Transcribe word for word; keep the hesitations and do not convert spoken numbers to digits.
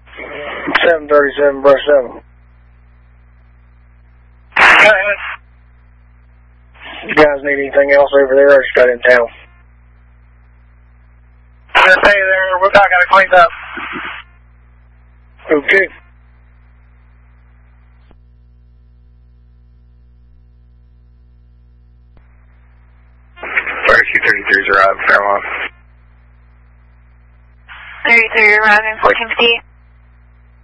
seven thirty-seven, brush seven. Go ahead. You guys need anything else over there, or just got in town? I'm going to stay there. We've got it cleaned up. Okay. thirty-two thirty-three's arrived, Fairmont. thirty-three arriving, fourteen fifty.